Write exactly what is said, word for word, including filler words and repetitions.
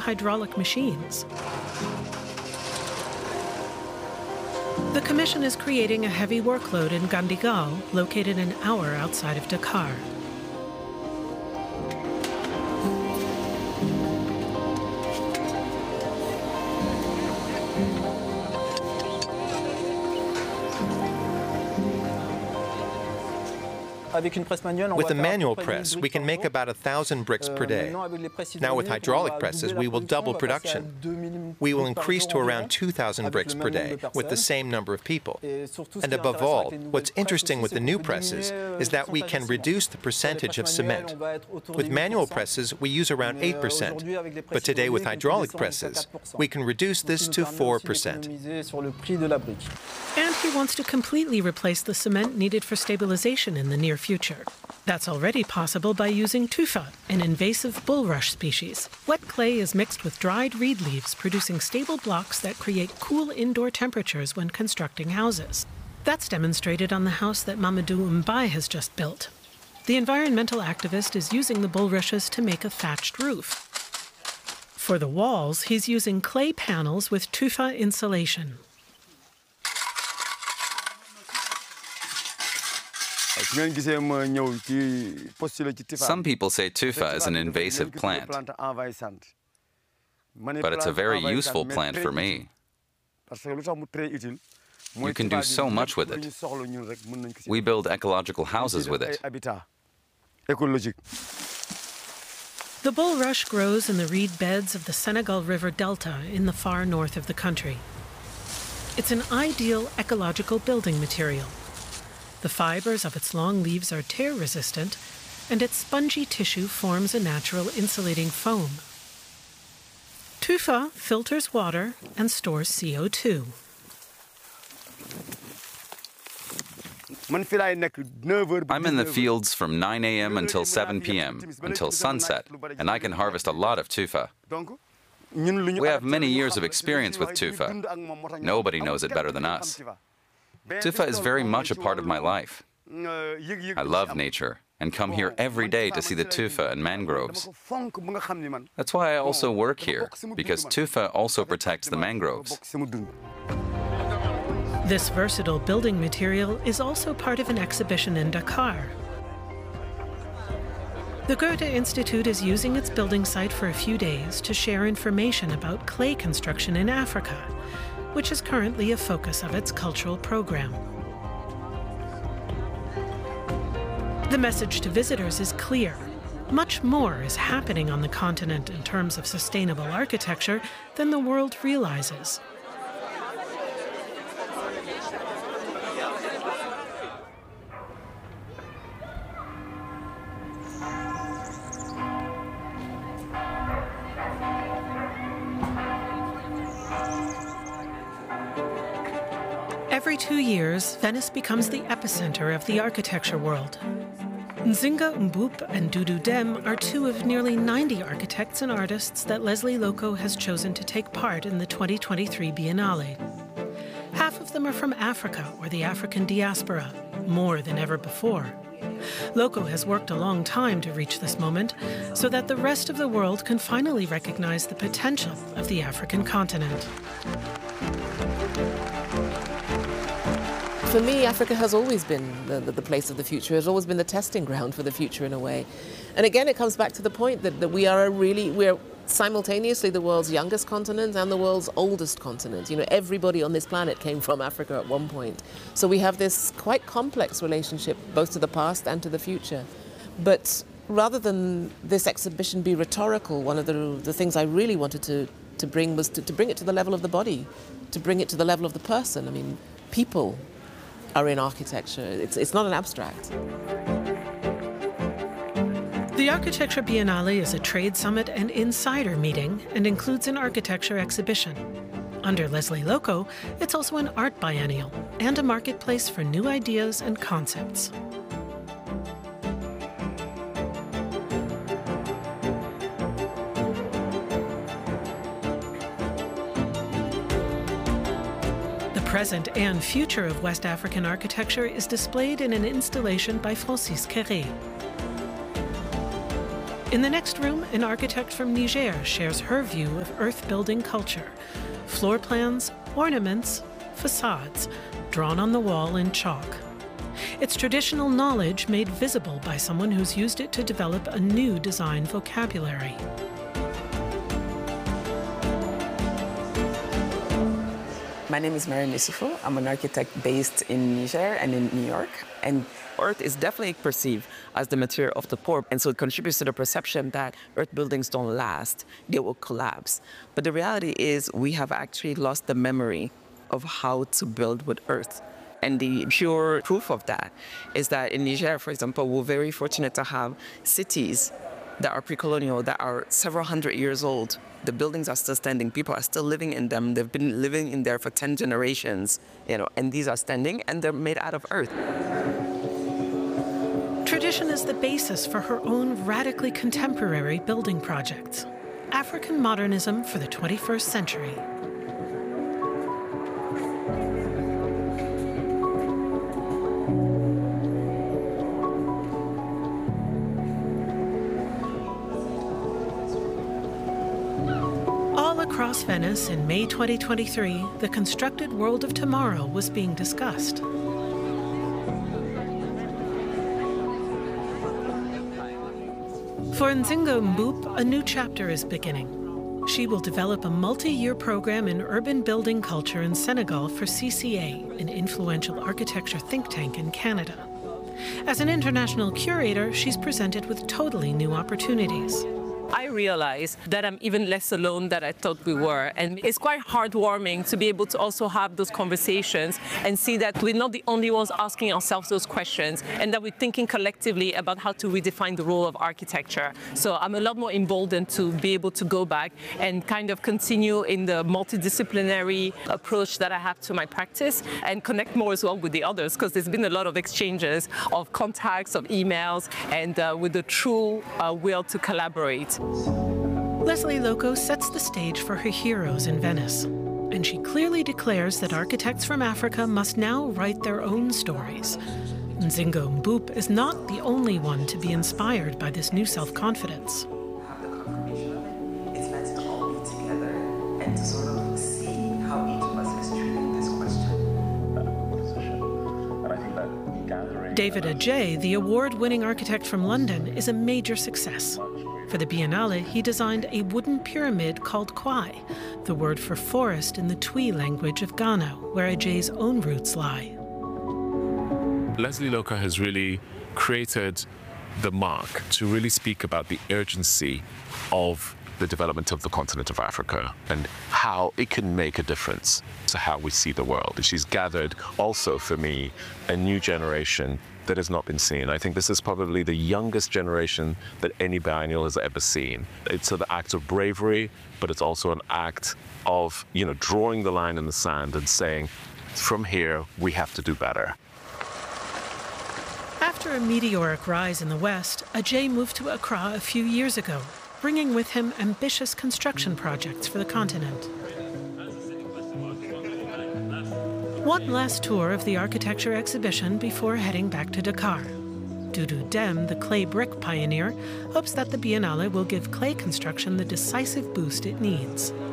hydraulic machines. The commission is creating a heavy workload in Gandigal, located an hour outside of Dakar. With a manual press, we can make about a thousand bricks per day. Now with hydraulic presses, we will double production. We will increase to around two thousand bricks per day with the same number of people. And above all, what's interesting with the new presses is that we can reduce the percentage of cement. With manual presses, we use around eight percent, but today with hydraulic presses, we can reduce this to four percent. And he wants to completely replace the cement needed for stabilization in the near future. That's already possible by using tufa, an invasive bulrush species. Wet clay is mixed with dried reed leaves, producing stable blocks that create cool indoor temperatures when constructing houses. That's demonstrated on the house that Mamadou Mbaye has just built. The environmental activist is using the bulrushes to make a thatched roof. For the walls, he's using clay panels with tufa insulation. Some people say tufa is an invasive plant, but it's a very useful plant for me. You can do so much with it. We build ecological houses with it. The bulrush grows in the reed beds of the Senegal River Delta in the far north of the country. It's an ideal ecological building material. The fibers of its long leaves are tear-resistant, and its spongy tissue forms a natural insulating foam. Tufa filters water and stores C O two. I'm in the fields from nine A M until seven P M, until sunset, and I can harvest a lot of tufa. We have many years of experience with tufa. Nobody knows it better than us. Tufa is very much a part of my life. I love nature and come here every day to see the tufa and mangroves. That's why I also work here, because tufa also protects the mangroves. This versatile building material is also part of an exhibition in Dakar. The Goethe Institute is using its building site for a few days to share information about clay construction in Africa, which is currently a focus of its cultural program. The message to visitors is clear. Much more is happening on the continent in terms of sustainable architecture than the world realizes. Every two years, Venice becomes the epicenter of the architecture world. Nzinga Mbup and Dudu Dem are two of nearly ninety architects and artists that Leslie Loco has chosen to take part in the twenty twenty-three Biennale. Half of them are from Africa or the African diaspora, more than ever before. Loco has worked a long time to reach this moment so that the rest of the world can finally recognize the potential of the African continent. For me, Africa has always been the, the, the place of the future. It has always been the testing ground for the future in a way. And again, it comes back to the point that, that we are a really, we're simultaneously the world's youngest continent and the world's oldest continent. You know, everybody on this planet came from Africa at one point. So we have this quite complex relationship both to the past and to the future. But rather than this exhibition be rhetorical, one of the, the things I really wanted to, to bring was to, to bring it to the level of the body, to bring it to the level of the person. I mean, people are in architecture. It's, it's not an abstract. The Architecture Biennale is a trade summit and insider meeting and includes an architecture exhibition. Under Leslie Loco, it's also an art biennial and a marketplace for new ideas and concepts. The present and future of West African architecture is displayed in an installation by Francis Kéré. In the next room, an architect from Niger shares her view of earth-building culture. Floor plans, ornaments, facades, drawn on the wall in chalk. It's traditional knowledge made visible by someone who's used it to develop a new design vocabulary. My name is Mariam Issoufou. I'm an architect based in Niger and in New York. And earth is definitely perceived as the material of the poor. And so it contributes to the perception that earth buildings don't last, they will collapse. But the reality is we have actually lost the memory of how to build with earth. And the pure proof of that is that in Niger, for example, we're very fortunate to have cities that are pre-colonial, that are several hundred years old. The buildings are still standing. People are still living in them. They've been living in there for ten generations, you know, and these are standing and they're made out of earth. Tradition is the basis for her own radically contemporary building projects. African modernism for the twenty-first century. Across Venice in May twenty twenty-three, the constructed world of tomorrow was being discussed. For Nzinga Mboup, a new chapter is beginning. She will develop a multi-year program in urban building culture in Senegal for C C A, an influential architecture think tank in Canada. As an international curator, she's presented with totally new opportunities. I realize that I'm even less alone than I thought we were. And it's quite heartwarming to be able to also have those conversations and see that we're not the only ones asking ourselves those questions and that we're thinking collectively about how to redefine the role of architecture. So I'm a lot more emboldened to be able to go back and kind of continue in the multidisciplinary approach that I have to my practice and connect more as well with the others, because there's been a lot of exchanges of contacts, of emails, and uh, with the true uh, will to collaborate. Leslie Loco sets the stage for her heroes in Venice, and she clearly declares that architects from Africa must now write their own stories. Nzinga Mboup is not the only one to be inspired by this new self-confidence. It's meant to all be together and to sort of see how each of us is treating this question. David Adjaye, the award-winning architect from London, is a major success. For the Biennale, he designed a wooden pyramid called Kwai, the word for forest in the Twi language of Ghana, where Adjaye's own roots lie. Leslie Loco has really created the mark to really speak about the urgency of the development of the continent of Africa and how it can make a difference to how we see the world. And she's gathered also, for me, a new generation that has not been seen. I think this is probably the youngest generation that any biennial has ever seen. It's an act of bravery, but it's also an act of, you know, drawing the line in the sand and saying, from here, we have to do better. After a meteoric rise in the West, Adjaye moved to Accra a few years ago, bringing with him ambitious construction projects for the continent. One last tour of the architecture exhibition before heading back to Dakar. Doudou Deme, the clay brick pioneer, hopes that the Biennale will give clay construction the decisive boost it needs.